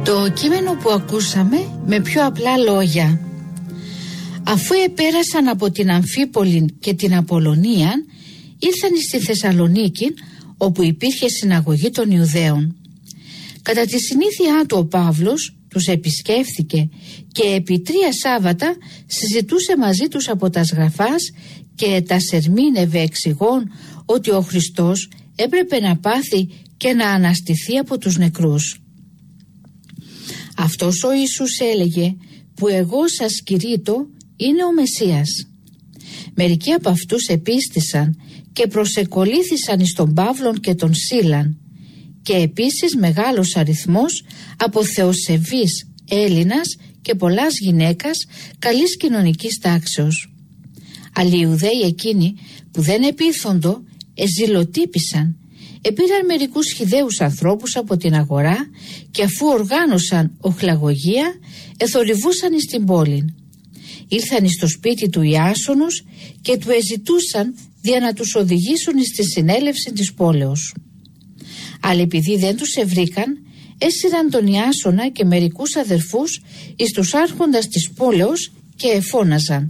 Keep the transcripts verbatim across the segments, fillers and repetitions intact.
Το κείμενο που ακούσαμε με πιο απλά λόγια. Αφού επέρασαν από την Αμφίπολη και την Απολωνία, ήρθαν στη Θεσσαλονίκη, όπου υπήρχε συναγωγή των Ιουδαίων. Κατά τη συνήθειά του ο Παύλος τους επισκέφθηκε και επί τρία Σάββατα συζητούσε μαζί τους από τα Σγραφάς και τα ερμήνευε εξηγών ότι ο Χριστός έπρεπε να πάθει και να αναστηθεί από τους νεκρούς. Αυτός ο Ιησούς έλεγε που εγώ σας κηρύττω είναι ο Μεσσίας. Μερικοί από αυτούς επίστησαν και προσεκολήθησαν εις τον Παύλον και τον Σίλαν, και επίσης μεγάλος αριθμός από θεοσεβείς Έλληνας και πολλάς γυναίκας καλής κοινωνικής τάξεως. Αλλά οι Ιουδαίοι εκείνοι που δεν επίθοντο εζηλοτύπησαν, επήραν μερικούς χυδαίους ανθρώπους από την αγορά και αφού οργάνωσαν οχλαγωγία εθορυβούσαν εις την πόλη. Ήρθαν εις το σπίτι του Ιάσονος και του εζητούσαν δια να τους οδηγήσουν εις τη συνέλευση της πόλεως. Αλλά επειδή δεν τους ευρήκαν, έσυραν τον Ιάσονα και μερικούς αδερφούς εις τους άρχοντας της πόλεως και εφώναζαν: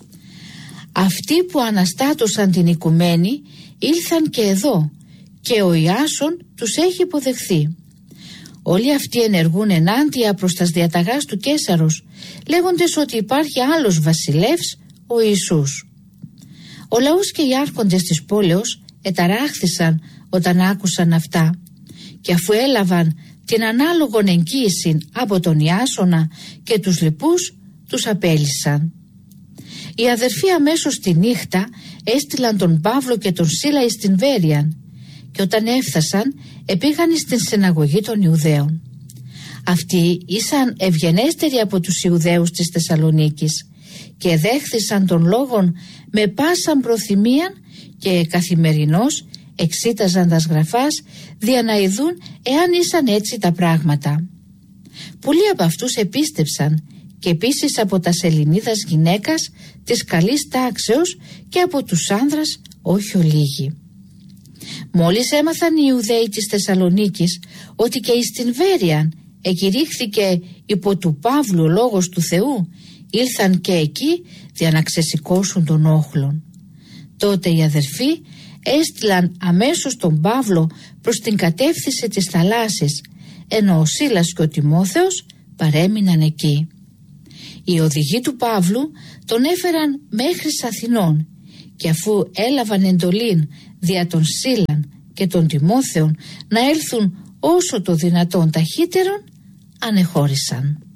«Αυτοί που αναστάτωσαν την οικουμένη ήλθαν και εδώ και ο Ιάσον τους έχει υποδεχθεί. Όλοι αυτοί ενεργούν ενάντια προς τας διαταγάς του Καίσαρος, λέγοντες ότι υπάρχει άλλος βασιλεύς, ο Ιησούς». Ο λαός και οι άρχοντες της πόλεως εταράχθησαν όταν άκουσαν αυτά, και αφού έλαβαν την ανάλογον εγγύηση από τον Ιάσονα και τους λοιπούς, τους απέλυσαν. Οι αδερφοί αμέσως τη νύχτα έστειλαν τον Παύλο και τον Σίλα εις την Βέρειαν, και όταν έφτασαν επήγαν στην συναγωγή των Ιουδαίων. Αυτοί ήσαν ευγενέστεροι από τους Ιουδαίους της Θεσσαλονίκης και δέχθησαν τον λόγον με πάσαν προθυμίαν και καθημερινώς εξήταζαν τα Σγραφάς δια να ειδούν εάν ήσαν έτσι τα πράγματα. Πολλοί από αυτούς επίστεψαν και επίσης από τα Ελληνίδας γυναίκας της καλής τάξεως και από τους άνδρας όχι ολίγοι. Μόλις έμαθαν οι Ιουδαίοι της Θεσσαλονίκης ότι και εις την Βέρειαν εκηρύχθηκε υπό του Παύλου ο λόγος του Θεού, ήλθαν και εκεί για να ξεσηκώσουν τον όχλον. Τότε οι αδερφοί έστειλαν αμέσως τον Παύλο προς την κατεύθυνση της θαλάσσης, ενώ ο Σίλας και ο Τιμόθεος παρέμειναν εκεί. Οι οδηγοί του Παύλου τον έφεραν μέχρι Αθηνών, και αφού έλαβαν εντολήν δια των Σίλαν και των Τιμόθεων να έλθουν όσο το δυνατόν ταχύτερον, ανεχώρησαν.